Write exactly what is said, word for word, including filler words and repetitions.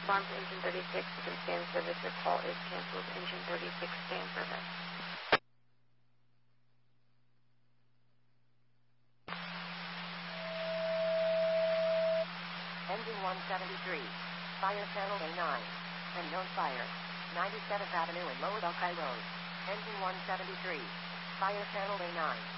respond to engine thirty-six. You can stay in service. Your call is canceled. Engine thirty-six, stay in service. Engine one seventy-three. Fire channel A nine. Unknown fire. ninety-seventh Avenue and Lower Buckeye Road. Engine one seventy-three. Fire channel A nine.